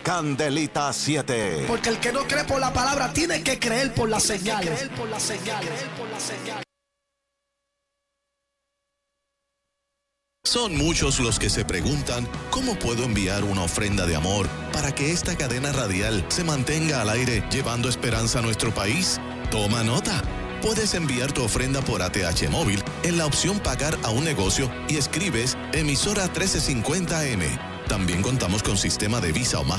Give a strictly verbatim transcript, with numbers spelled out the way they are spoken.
Candelita siete. Porque el que no cree por la palabra tiene que creer por las señales. Son muchos los que se preguntan cómo puedo enviar una ofrenda de amor para que esta cadena radial se mantenga al aire llevando esperanza a nuestro país. Toma nota. Puedes enviar tu ofrenda por A T H móvil en la opción pagar a un negocio y escribes emisora trece cincuenta eme. También contamos con sistema de Visa o más.